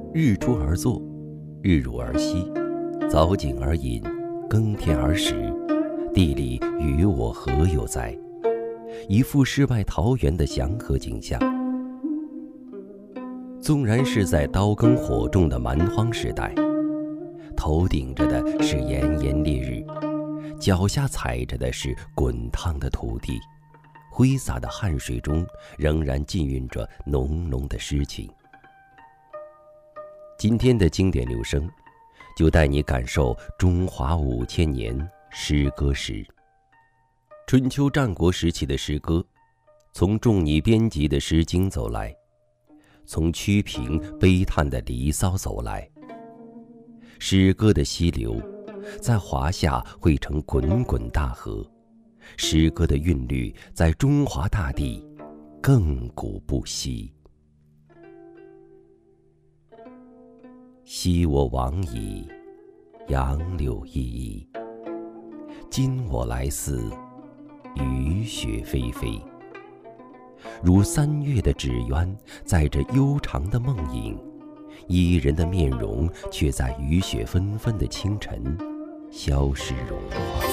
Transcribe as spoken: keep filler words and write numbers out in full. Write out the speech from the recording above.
日出而作，日入而息，早景而饮，耕田而食，地里与我何有哉？一副世外桃源的祥和景象。纵然是在刀耕火种的蛮荒时代，头顶着的是炎炎烈日，脚下踩着的是滚烫的土地，挥洒的汗水中仍然浸润着浓浓的诗情。今天的经典留声，就带你感受中华五千年诗歌史。春秋战国时期的诗歌，从仲尼编辑的《诗经》走来，从曲屏悲叹的《离骚》走来。诗歌的溪流，在华夏汇成滚滚大河，诗歌的韵律在中华大地亘古不息。昔我往矣，杨柳依依，今我来思，雨雪霏霏。如三月的纸鸢，载着悠长的梦影，伊人的面容却在雨雪纷纷的清晨消失融化。